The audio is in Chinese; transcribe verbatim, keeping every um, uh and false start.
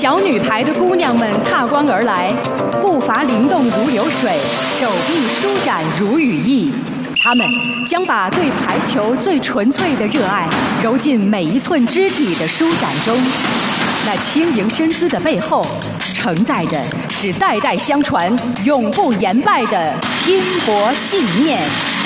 小女排的姑娘们踏关而来，步伐灵动如流水，手臂舒展如羽翼。她们将把对排球最纯粹的热爱揉进每一寸肢体的舒展中。那轻盈身姿的背后，承载着是代代相传、永不言败的拼搏信念。